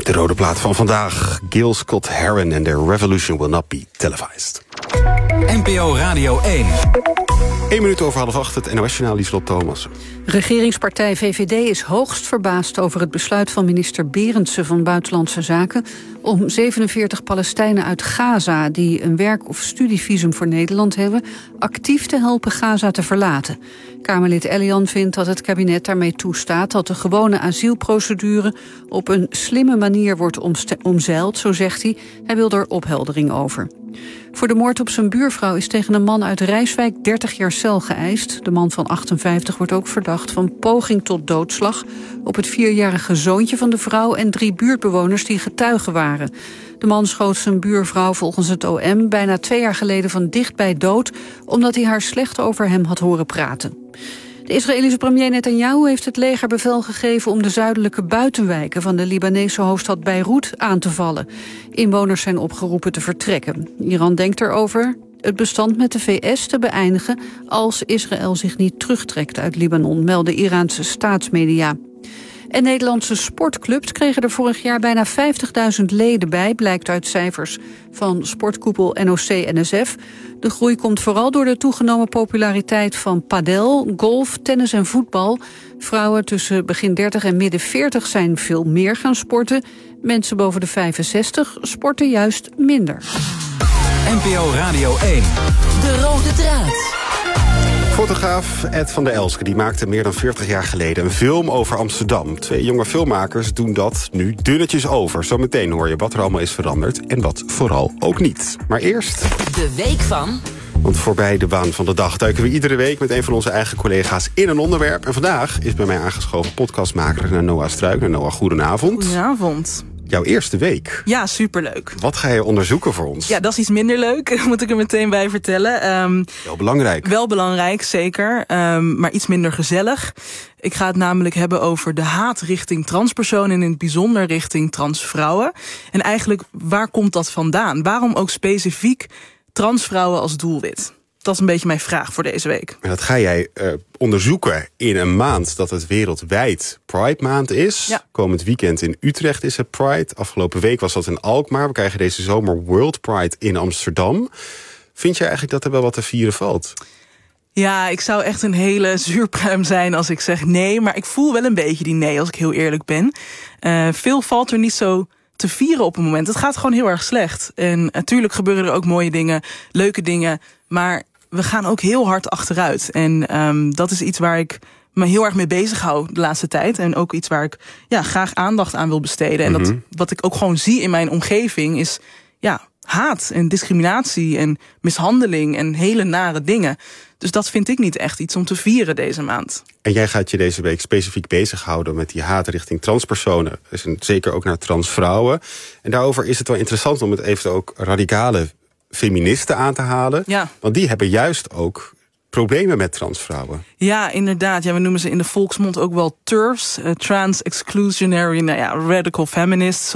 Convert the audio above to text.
De rode plaat van vandaag. Gil Scott-Heron en The Revolution Will Not Be Televised. NPO Radio 1. 1 minuut over 7:30, het NOS-journaal Lieselot Thomas. Regeringspartij VVD is hoogst verbaasd over het besluit van minister Berendsen van Buitenlandse Zaken om 47 Palestijnen uit Gaza die een werk- of studievisum voor Nederland hebben actief te helpen Gaza te verlaten. Kamerlid Elian vindt dat het kabinet daarmee toestaat dat de gewone asielprocedure op een slimme manier wordt omzeild, zo zegt hij. Hij wil er opheldering over. Voor de moord op zijn buurvrouw is tegen een man uit Rijswijk 30 jaar cel geëist. De man van 58 wordt ook verdacht van poging tot doodslag op het 4-jarige zoontje van de vrouw en 3 buurtbewoners die getuigen waren. De man schoot zijn buurvrouw volgens het OM bijna 2 jaar geleden van dichtbij dood, omdat hij haar slecht over hem had horen praten. De Israëlische premier Netanyahu heeft het leger bevel gegeven om de zuidelijke buitenwijken van de Libanese hoofdstad Beirut aan te vallen. Inwoners zijn opgeroepen te vertrekken. Iran denkt erover het bestand met de VS te beëindigen als Israël zich niet terugtrekt uit Libanon, melden Iraanse staatsmedia. En Nederlandse sportclubs kregen er vorig jaar bijna 50.000 leden bij, blijkt uit cijfers van sportkoepel NOC-NSF. De groei komt vooral door de toegenomen populariteit van padel, golf, tennis en voetbal. Vrouwen tussen begin 30 en midden 40 zijn veel meer gaan sporten. Mensen boven de 65 sporten juist minder. NPO Radio 1. De rode draad. Fotograaf Ed van der Elske die maakte meer dan 40 jaar geleden een film over Amsterdam. 2 jonge filmmakers doen dat nu dunnetjes over. Zometeen hoor je wat er allemaal is veranderd en wat vooral ook niet. Maar eerst De week van... Want voorbij de waan van de dag duiken we iedere week met een van onze eigen collega's in een onderwerp. En vandaag is bij mij aangeschoven podcastmaker Noah Struik. Noah, goedenavond. Goedenavond. Jouw eerste week. Ja, superleuk. Wat ga je onderzoeken voor ons? Ja, dat is iets minder leuk, moet ik er meteen bij vertellen. Wel belangrijk. Wel belangrijk, zeker. Maar iets minder gezellig. Ik ga het namelijk hebben over de haat richting transpersonen en in het bijzonder richting transvrouwen. En eigenlijk, waar komt dat vandaan? Waarom ook specifiek transvrouwen als doelwit? Dat is een beetje mijn vraag voor deze week. En dat ga jij onderzoeken in een maand dat het wereldwijd Pride Maand is. Ja. Komend weekend in Utrecht is het Pride. Afgelopen week was dat in Alkmaar. We krijgen deze zomer World Pride in Amsterdam. Vind je eigenlijk dat er wel wat te vieren valt? Ja, ik zou echt een hele zuurpruim zijn als ik zeg nee. Maar ik voel wel een beetje die nee, als ik heel eerlijk ben. Veel valt er niet zo te vieren op een moment. Het gaat gewoon heel erg slecht. En natuurlijk gebeuren er ook mooie dingen, leuke dingen. Maar we gaan ook heel hard achteruit. En dat is iets waar ik me heel erg mee bezig hou de laatste tijd. En ook iets waar ik graag aandacht aan wil besteden. En dat, wat ik ook gewoon zie in mijn omgeving is haat en discriminatie en mishandeling en hele nare dingen. Dus dat vind ik niet echt iets om te vieren deze maand. En jij gaat je deze week specifiek bezighouden met die haat richting transpersonen. Dus zeker ook naar transvrouwen. En daarover is het wel interessant om het even ook radicale feministen aan te halen. Ja. Want die hebben juist ook problemen met transvrouwen. Ja, inderdaad. Ja, we noemen ze in de volksmond ook wel TERFs. Trans Exclusionary Radical Feminists.